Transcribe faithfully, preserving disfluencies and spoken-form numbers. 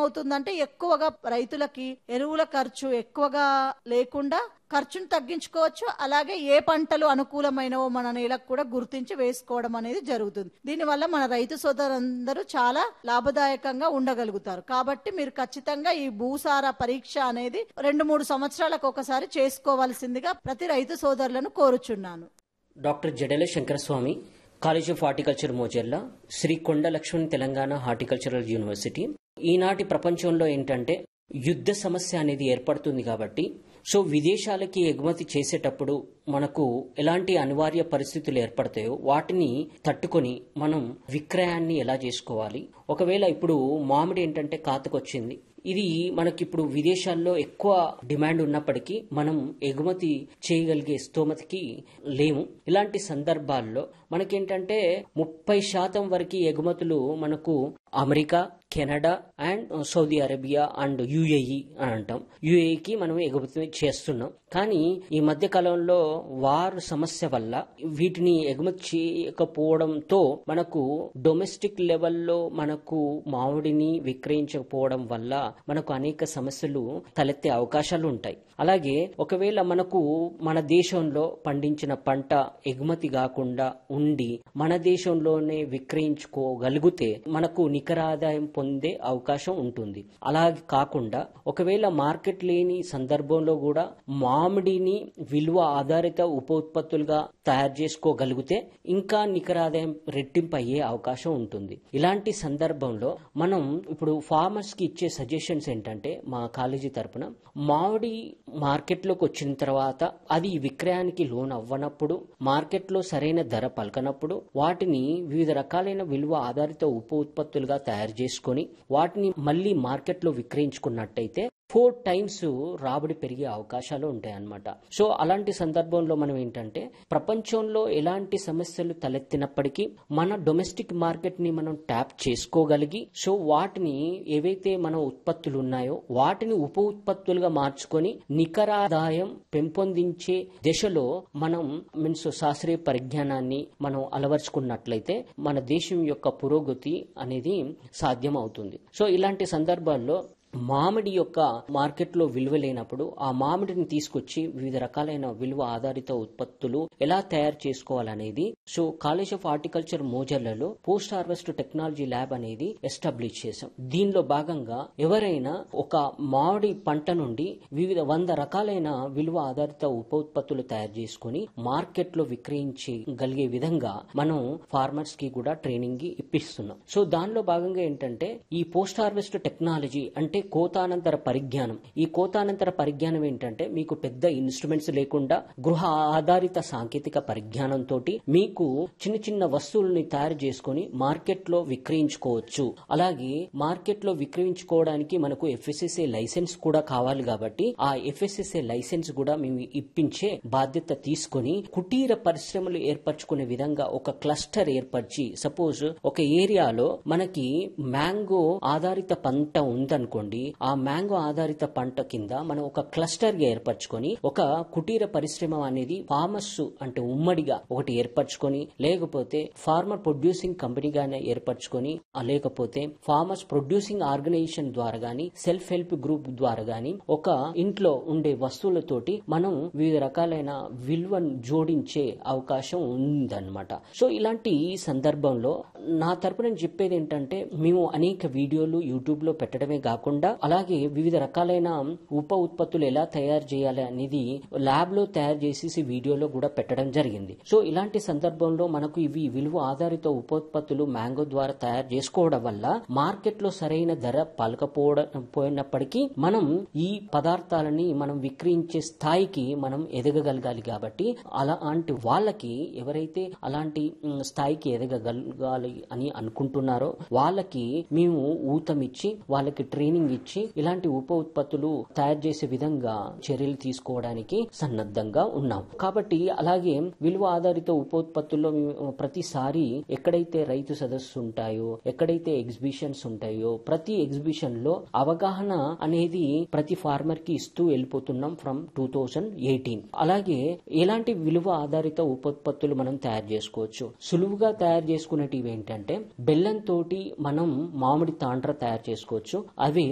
ఏమవుతుందంటే ఎక్కువగా రైతులకి ఎరువుల ఖర్చు ఎక్కువగా లేకుండా ఖర్చును తగ్గించుకోవచ్చు. అలాగే ఏ పంటలు అనుకూలమైనవో మన నేలకు కూడా గుర్తించి వేసుకోవడం అనేది జరుగుతుంది. దీనివల్ల మన రైతు సోదరులందరూ చాలా లాభదాయకంగా ఉండగలుగుతారు. కాబట్టి మీరు ఖచ్చితంగా ఈ భూసార పరీక్ష అనేది రెండు మూడు సంవత్సరాలకు ఒకసారి చేసుకోవాల్సిందిగా ప్రతి రైతు సోదరులను కోరుచున్నాను. Doctor జడెల Shankaraswamy, college of horticulture మోజెర్ల, Shri కొండ లక్ష్మణ్ తెలంగాణ హార్టికల్చరల్ యూనివర్సిటీ. ఈనాటి ప్రపంచంలో ఏంటంటే యుద్ధ సమస్య అనేది ఏర్పడుతుంది కాబట్టి సో విదేశాలకి ఎగుమతి చేసేటప్పుడు మనకు ఎలాంటి అనివార్య పరిస్థితులు ఏర్పడతాయో వాటిని తట్టుకొని మనం విక్రయాన్ని ఎలా చేసుకోవాలి. ఒకవేళ ఇప్పుడు మామిడి ఏంటంటే కాతకొచ్చింది, ఇది మనకిప్పుడు విదేశాల్లో ఎక్కువ డిమాండ్ ఉన్నప్పటికీ మనం ఎగుమతి చేయగలిగే స్తోమతకి లేము. ఇలాంటి సందర్భాల్లో మనకేంటంటే ముప్పై శాతం వరకు ఎగుమతులు మనకు America, Canada and Saudi Arabia and UAE అని అంటాం. యుఏఈకి మనం ఎగుమతి చేస్తున్నాం. కానీ ఈ మధ్య కాలంలో వార్ సమస్య వల్ల వీటిని ఎగుమతి చేయకపోవడంతో మనకు డొమెస్టిక్ లెవెల్లో మనకు మామిడిని విక్రయించకపోవడం వల్ల మనకు అనేక సమస్యలు తలెత్తే అవకాశాలు ఉంటాయి. అలాగే ఒకవేళ మనకు మన దేశంలో పండించిన పంట ఎగుమతి కాకుండా ఉండి మన దేశంలోనే విక్రయించుకోగలిగితే మనకు నికర ఆదాయం పొందే అవకాశం ఉంటుంది. అలా కాకుండా ఒకవేళ మార్కెట్ లేని సందర్భంలో కూడా మామిడిని విలువ ఆధారిత ఉప ఉత్పత్తులుగా తయారు చేసుకోగలిగితే ఇంకా నికర ఆదాయం రెట్టింపు అయ్యే అవకాశం ఉంటుంది. ఇలాంటి సందర్భంలో మనం ఇప్పుడు ఫార్మర్స్ కి ఇచ్చే సజెషన్స్ ఏంటంటే మా కాలేజీ తరపున మామిడి మార్కెట్లోకి వచ్చిన తర్వాత అది విక్రయానికి లోన్ అవ్వనప్పుడు, మార్కెట్లో సరైన ధర పలకనప్పుడు వాటిని వివిధ రకాలైన విలువ ఆధారిత ఉప ఉత్పత్తులుగా తయారు చేసుకొని వాటిని మళ్లీ మార్కెట్లో విక్రయించుకున్నట్టయితే ఫోర్ టైమ్స్ రాబడి పెరిగే అవకాశాలు ఉంటాయి అన్నమాట. సో అలాంటి సందర్భంలో మనం ఏంటంటే ప్రపంచంలో ఎలాంటి సమస్యలు తలెత్తినప్పటికీ మన డొమెస్టిక్ మార్కెట్ ని మనం ట్యాప్ చేసుకోగలిగి సో వాటిని ఏవైతే మన ఉత్పత్తులు ఉన్నాయో వాటిని ఉప ఉత్పత్తులుగా మార్చుకొని నికరాదాయం పెంపొందించే దిశలో మనం మీన్స్ శాస్త్రీయ పరిజ్ఞానాన్ని మనం అలవర్చుకున్నట్లయితే మన దేశం యొక్క పురోగతి అనేది సాధ్యం అవుతుంది. సో ఇలాంటి సందర్భాల్లో మామిడి యొక్క మార్కెట్లో విలువ లేనప్పుడు ఆ మామిడిని తీసుకొచ్చి వివిధ రకాలైన విలువ ఆధారిత ఉత్పత్తులు ఎలా తయారు చేసుకోవాలనేది so college of horticulture మోజర్లలో post harvest technology lab అనేది ఎస్టాబ్లిష్ చేశాం. దీనిలో భాగంగా ఎవరైనా ఒక మామిడి పంట నుండి వివిధ వంద రకాలైన విలువ ఆధారిత ఉప ఉత్పత్తులు తయారు చేసుకుని మార్కెట్లో విక్రయించగలిగే విధంగా మనం ఫార్మర్స్ కి కూడా ట్రైనింగ్ ఇప్పిస్తున్నాం. సో దానిలో భాగంగా ఏంటంటే ఈ పోస్ట్ హార్వెస్ట్ టెక్నాలజీ అంటే కోతానంతర పరిజ్ఞానం. ఈ కోతానంతర పరిజ్ఞానం ఏంటంటే మీకు పెద్ద ఇన్స్ట్రుమెంట్స్ లేకుండా గృహ ఆధారిత సాంకేతిక పరిజ్ఞానంతో మీకు చిన్న చిన్న వస్తువుల్ని తయారు చేసుకుని మార్కెట్ లో విక్రయించుకోవచ్చు. అలాగే మార్కెట్ లో విక్రయించుకోవడానికి మనకు ఎఫ్ఎస్ఎస్ఏ లైసెన్స్ కూడా కావాలి కాబట్టి ఆ ఎఫ్ఎస్ఎస్ఏ లైసెన్స్ కూడా మేము ఇప్పించే బాధ్యత తీసుకుని కుటీర పరిశ్రమలు ఏర్పరచుకునే విధంగా ఒక క్లస్టర్ ఏర్పరిచి సపోజ్ ఒక ఏరియాలో మనకి మ్యాంగో ఆధారిత పంట ఉందనుకోండి, ఆ మ్యాంగో ఆధారిత పంట కింద మనం ఒక క్లస్టర్ గా ఏర్పరచుకొని ఒక కుటీర పరిశ్రమ అనేది ఫార్మర్స్ అంటే ఉమ్మడిగా ఒకటి ఏర్పరచుకొని లేకపోతే ఫార్మర్ ప్రొడ్యూసింగ్ కంపెనీగానే ఏర్పరచుకొని లేకపోతే ఫార్మర్స్ ప్రొడ్యూసింగ్ ఆర్గనైజేషన్ ద్వారా గానీ సెల్ఫ్ హెల్ప్ గ్రూప్ ద్వారా గానీ ఒక ఇంట్లో ఉండే వస్తువులతోటి మనం వివిధ రకాలైన విలువను జోడించే అవకాశం ఉందన్నమాట. సో ఇలాంటి సందర్భంలో నా తరపున చెప్పేది ఏంటంటే మేము అనేక వీడియోలు యూట్యూబ్ లో పెట్టడమే కాకుండా అలాగే వివిధ రకాలైన ఉప ఉత్పత్తులు ఎలా తయారు చేయాలి అనేది ల్యాబ్ లో తయారు చేసేసి వీడియోలో కూడా పెట్టడం జరిగింది. సో ఇలాంటి సందర్భంలో మనకు ఇవి విలువ ఆధారిత ఉప ఉత్పత్తులు మ్యాంగో ద్వారా తయారు చేసుకోవడం వల్ల మార్కెట్ లో సరైన ధర పలకపోయినప్పటికీ మనం ఈ పదార్థాలని మనం విక్రయించే స్థాయికి మనం ఎదగగలగాలి. కాబట్టి అలాంటి వాళ్ళకి ఎవరైతే అలాంటి స్థాయికి ఎదగగలగాలి అని అనుకుంటున్నారో వాళ్ళకి మేము ఊతమిచ్చి వాళ్ళకి ట్రైనింగ్ ఇచ్చి ఇలాంటి ఉప ఉత్పత్తులు తయారు చేసే విధంగా చర్యలు తీసుకోవడానికి సన్నద్ధంగా ఉన్నాం. కాబట్టి అలాగే విలువ ఆధారిత ఉప ఉత్పత్తుల్లో ప్రతిసారి ఎక్కడైతే రైతు సదస్సు ఉంటాయో, ఎక్కడైతే ఎగ్జిబిషన్స్ ఉంటాయో ప్రతి ఎగ్జిబిషన్ లో అవగాహన అనేది ప్రతి ఫార్మర్ కి ఇస్తూ వెళ్ళిపోతున్నాం ఫ్రమ్ టూ థౌజండ్ ఎయిటీన్. అలాగే ఎలాంటి విలువ ఆధారిత ఉప ఉత్పత్తులు మనం తయారు చేసుకోవచ్చు. సులువుగా తయారు చేసుకునేటివి ఏంటంటే బెల్లం తోటి మనం మామిడి తాండ్ర తయారు చేసుకోవచ్చు. అవే